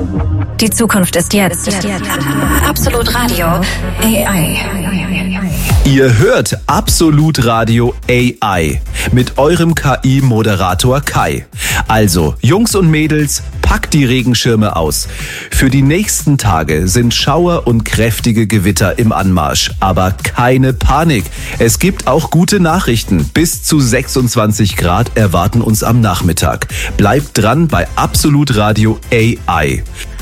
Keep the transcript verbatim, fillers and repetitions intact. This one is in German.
Die Zukunft ist jetzt. Absolut Radio A I. Ihr hört Absolut Radio A I mit eurem K I-Moderator Kai. Also, Jungs und Mädels, packt die Regenschirme aus. Für die nächsten Tage sind Schauer und kräftige Gewitter im Anmarsch. Aber keine Panik. Es gibt auch gute Nachrichten. Bis zu sechsundzwanzig Grad erwarten uns am Nachmittag. Bleibt dran bei Absolut Radio A I.